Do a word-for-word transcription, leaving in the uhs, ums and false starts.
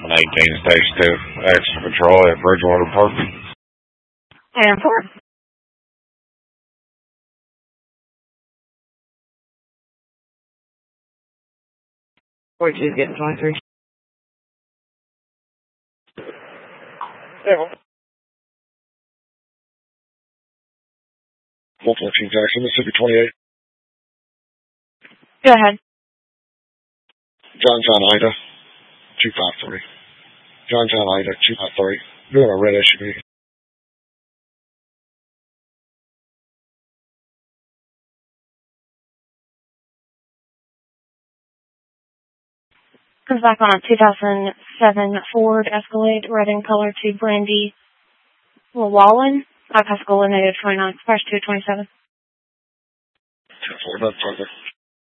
one eighteen Station two, extra patrol at Bridgewater Park. And four. forty-two is getting twenty-three. Yeah. one fourteen Jackson, Mississippi twenty-eight. Go ahead. John John Ida, two five three. John John Ida, two five three. Doing a red S U V. Comes back on a two thousand seven Ford Escalade, red in color to Brandy Llewellyn. Bypass eliminated twenty-nine, expires two twenty-seven. ten four, no further.